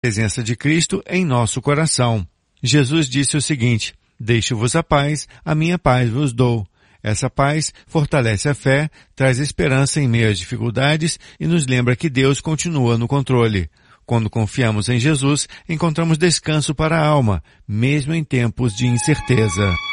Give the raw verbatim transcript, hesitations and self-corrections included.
presença de Cristo em nosso coração. Jesus disse o seguinte: deixo-vos a paz, a minha paz vos dou. Essa paz fortalece a fé, traz esperança em meio às dificuldades e nos lembra que Deus continua no controle. Quando confiamos em Jesus, encontramos descanso para a alma, mesmo em tempos de incerteza.